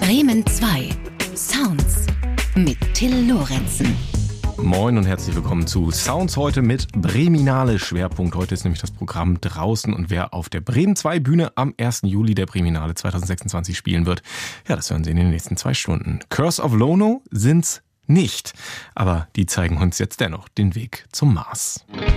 Bremen 2. Sounds mit Till Lorenzen. Moin und herzlich willkommen zu Sounds heute mit Breminale. Schwerpunkt heute ist nämlich das Programm draußen und wer auf der Bremen 2 Bühne am 1. Juli der Breminale 2026 spielen wird, ja, das hören Sie in den nächsten 2 Stunden. Curse of Lono sind's nicht, aber die zeigen uns jetzt dennoch den Weg zum Mars.